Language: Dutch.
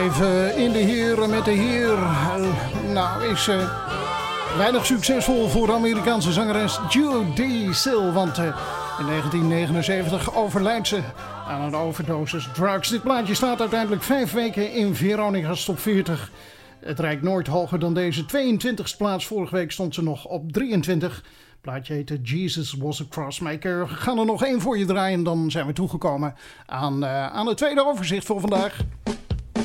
Leven in de Heer met de Heer. Nou, is weinig succesvol voor de Amerikaanse zangeres Judee Sill. Want in 1979 overlijdt ze aan een overdosis drugs. Dit plaatje staat uiteindelijk 5 weken in Veronica's top 40. Het reikt nooit hoger dan deze 22e plaats. Vorige week stond ze nog op 23. Het plaatje heette Jesus Was a Crossmaker. We gaan er nog één voor je draaien. Dan zijn we toegekomen aan het tweede overzicht voor vandaag.